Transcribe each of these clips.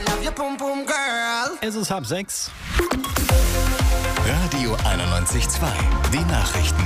Es ist 5:30. Radio 91.2, die Nachrichten.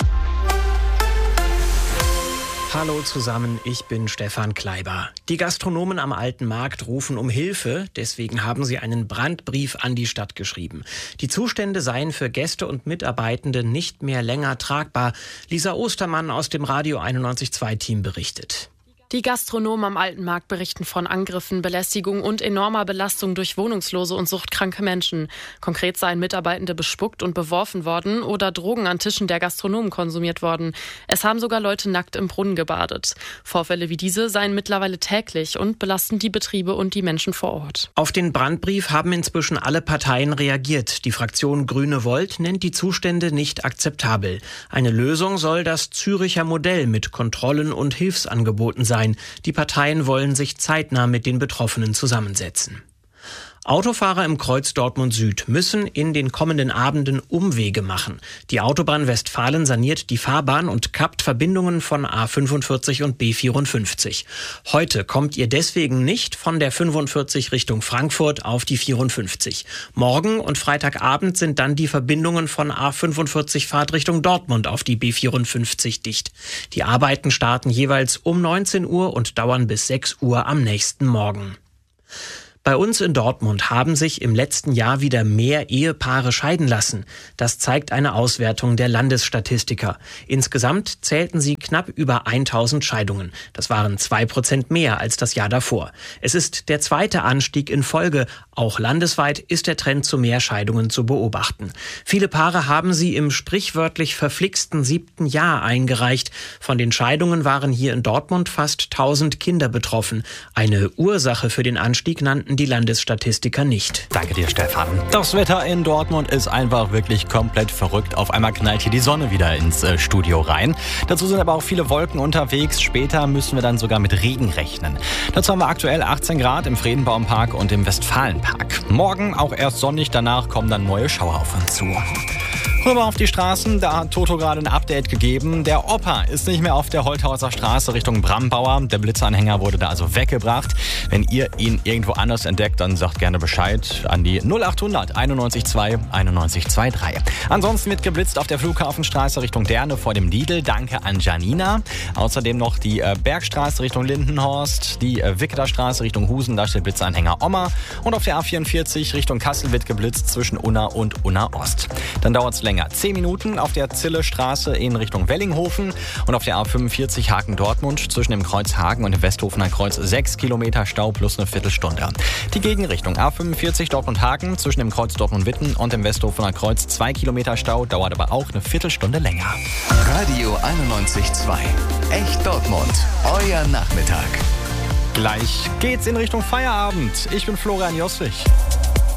Hallo zusammen, ich bin Stefan Kleiber. Die Gastronomen am Alten Markt rufen um Hilfe, deswegen haben sie einen Brandbrief an die Stadt geschrieben. Die Zustände seien für Gäste und Mitarbeitende nicht mehr länger tragbar. Lisa Ostermann aus dem Radio 91.2 Team berichtet. Die Gastronomen am Alten Markt berichten von Angriffen, Belästigung und enormer Belastung durch wohnungslose und suchtkranke Menschen. Konkret seien Mitarbeitende bespuckt und beworfen worden oder Drogen an Tischen der Gastronomen konsumiert worden. Es haben sogar Leute nackt im Brunnen gebadet. Vorfälle wie diese seien mittlerweile täglich und belasten die Betriebe und die Menschen vor Ort. Auf den Brandbrief haben inzwischen alle Parteien reagiert. Die Fraktion Grüne Volt nennt die Zustände nicht akzeptabel. Eine Lösung soll das Züricher Modell mit Kontrollen und Hilfsangeboten sein. Die Parteien wollen sich zeitnah mit den Betroffenen zusammensetzen. Autofahrer im Kreuz Dortmund Süd müssen in den kommenden Abenden Umwege machen. Die Autobahn Westfalen saniert die Fahrbahn und kappt Verbindungen von A45 und B54. Heute kommt ihr deswegen nicht von der 45 Richtung Frankfurt auf die 54. Morgen und Freitagabend sind dann die Verbindungen von A45 Fahrtrichtung Dortmund auf die B54 dicht. Die Arbeiten starten jeweils um 19 Uhr und dauern bis 6 Uhr am nächsten Morgen. Bei uns in Dortmund haben sich im letzten Jahr wieder mehr Ehepaare scheiden lassen. Das zeigt eine Auswertung der Landesstatistiker. Insgesamt zählten sie knapp über 1000 Scheidungen. Das waren 2% mehr als das Jahr davor. Es ist der zweite Anstieg in Folge. Auch landesweit ist der Trend zu mehr Scheidungen zu beobachten. Viele Paare haben sie im sprichwörtlich verflixten 7. Jahr eingereicht. Von den Scheidungen waren hier in Dortmund fast 1000 Kinder betroffen. Eine Ursache für den Anstieg nannten die Landesstatistiker nicht. Danke dir, Stefan. Das Wetter in Dortmund ist einfach wirklich komplett verrückt. Auf einmal knallt hier die Sonne wieder ins Studio rein. Dazu sind aber auch viele Wolken unterwegs. Später müssen wir dann sogar mit Regen rechnen. Dazu haben wir aktuell 18 Grad im Friedenbaumpark und im Westfalenpark. Morgen auch erst sonnig, danach kommen dann neue Schauer auf uns zu. Rüber auf die Straßen, da hat Toto gerade ein Update gegeben. Der Opa ist nicht mehr auf der Holthauser Straße Richtung Brambauer. Der Blitzanhänger wurde da also weggebracht. Wenn ihr ihn irgendwo anders entdeckt, dann sagt gerne Bescheid an die 0800 91 2 91 23. Ansonsten wird geblitzt auf der Flughafenstraße Richtung Derne vor dem Lidl. Danke an Janina. Außerdem noch die Bergstraße Richtung Lindenhorst, die Wicketerstraße Richtung Husen, da steht Blitzanhänger Oma. Und auf der A44 Richtung Kassel wird geblitzt zwischen Unna und Unna Ost. Dann dauert es länger. 10 Minuten auf der Zillestraße in Richtung Wellinghofen und auf der A45 Hagen-Dortmund zwischen dem Kreuz Hagen und dem Westhofener Kreuz 6 Kilometer Stau plus eine Viertelstunde. Die Gegenrichtung A45 Dortmund-Hagen zwischen dem Kreuz Dortmund-Witten und dem Westhofener Kreuz 2 Kilometer Stau, dauert aber auch eine Viertelstunde länger. Radio 91.2, echt Dortmund, euer Nachmittag. Gleich geht's in Richtung Feierabend. Ich bin Florian Joswig.